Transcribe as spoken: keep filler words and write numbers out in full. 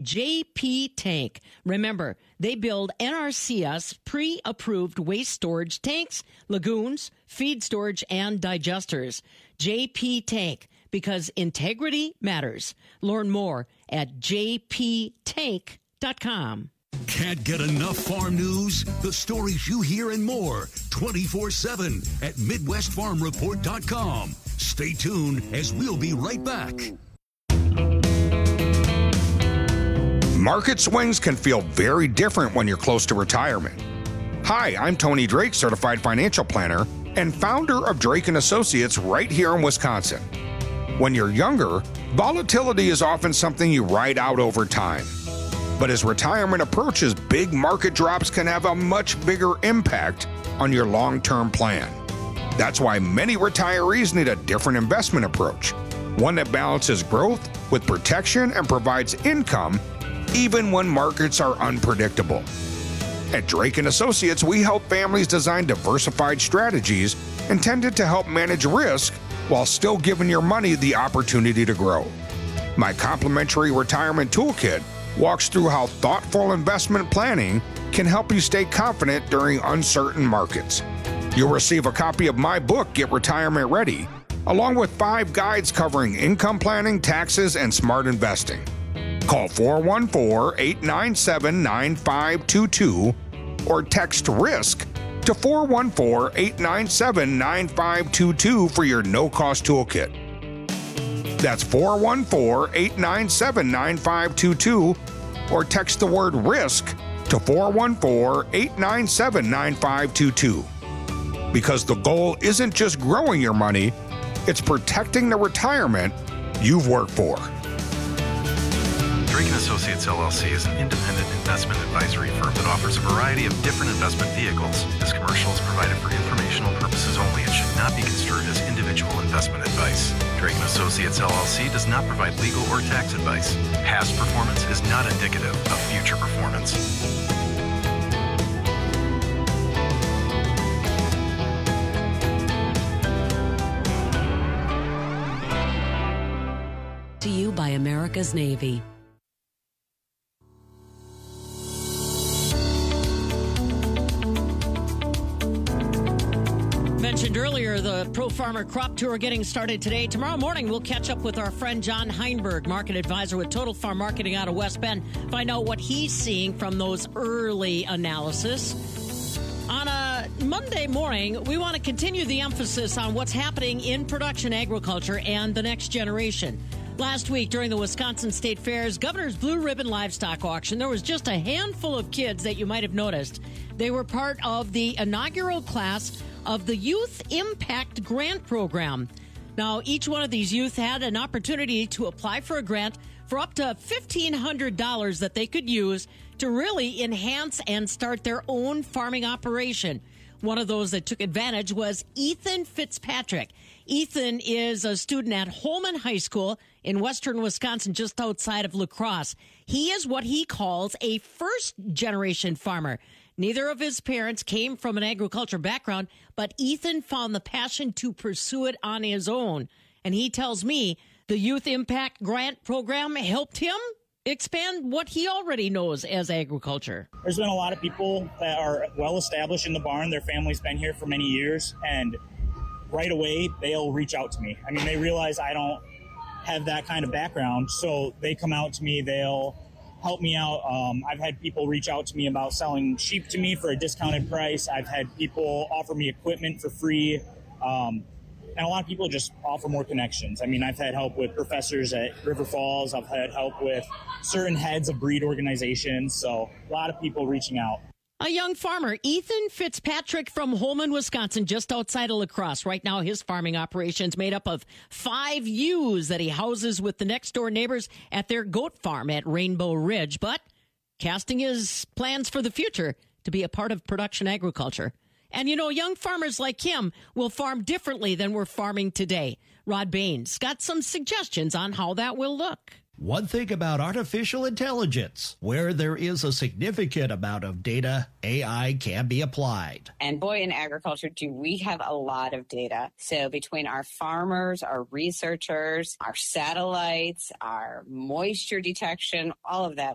J P Tank. Remember, they build N R C S pre-approved waste storage tanks, lagoons, feed storage, and digesters. J P Tank, because integrity matters. Learn more at j p tank dot com. Can't get enough farm news? The stories you hear and more twenty-four seven at midwest farm report dot com. Stay tuned as we'll be right back. Market swings can feel very different when you're close to retirement. Hi, I'm Tony Drake, Certified Financial Planner and founder of Drake and Associates right here in Wisconsin. When you're younger, volatility is often something you ride out over time. But as retirement approaches, big market drops can have a much bigger impact on your long-term plan. That's why many retirees need a different investment approach, one that balances growth with protection and provides income even when markets are unpredictable. At Drake and Associates, we help families design diversified strategies intended to help manage risk while still giving your money the opportunity to grow. My complimentary retirement toolkit walks through how thoughtful investment planning can help you stay confident during uncertain markets. You'll receive a copy of my book, Get Retirement Ready, along with five guides covering income planning, taxes, and smart investing. Call four one four, eight nine seven, nine five two two or text RISK to four one four, eight nine seven, nine five two two for your no-cost toolkit. That's four one four, eight nine seven, nine five two two or text the word RISK to four one four, eight nine seven, nine five two two. Because the goal isn't just growing your money, it's protecting the retirement you've worked for. Drake and Associates L L C is an independent investment advisory firm that offers a variety of different investment vehicles. This commercial is provided for informational purposes only and should not be construed as individual investment advice. Drake and Associates L L C does not provide legal or tax advice. Past performance is not indicative of future performance. To you by America's Navy. Mentioned earlier, the Pro Farmer Crop Tour getting started today. Tomorrow morning, we'll catch up with our friend John Heinberg, market advisor with Total Farm Marketing out of West Bend, find out what he's seeing from those early analysis. On a Monday morning, we want to continue the emphasis on what's happening in production agriculture and the next generation. Last week, during the Wisconsin State Fair's Governor's Blue Ribbon Livestock Auction, there was just a handful of kids that you might have noticed. They were part of the inaugural class of the Youth Impact Grant Program. Now, each one of these youth had an opportunity to apply for a grant for up to fifteen hundred dollars that they could use to really enhance and start their own farming operation. One of those that took advantage was Ethan Fitzpatrick. Ethan is a student at Holman High School in western Wisconsin, just outside of La Crosse. He is what he calls a first-generation farmer. Neither of his parents came from an agriculture background, but Ethan found the passion to pursue it on his own. And he tells me the Youth Impact Grant Program helped him expand what he already knows as agriculture. There's been a lot of people that are well established in the barn. Their family's been here for many years, and right away they'll reach out to me. I mean, they realize I don't have that kind of background, so they come out to me. They'll help me out. Um, I've had people reach out to me about selling sheep to me for a discounted price. I've had people offer me equipment for free. Um, and a lot of people just offer more connections. I mean, I've had help with professors at River Falls. I've had help with certain heads of breed organizations. So a lot of people reaching out. A young farmer, Ethan Fitzpatrick from Holman, Wisconsin, just outside of La Crosse. Right now, his farming operation's made up of five ewes that he houses with the next-door neighbors at their goat farm at Rainbow Ridge, but casting his plans for the future to be a part of production agriculture. And, you know, young farmers like him will farm differently than we're farming today. Rod Baines got some suggestions on how that will look. One thing about artificial intelligence, where there is a significant amount of data, A I can be applied. And boy, in agriculture, do we have a lot of data. So between our farmers, our researchers, our satellites, our moisture detection, all of that,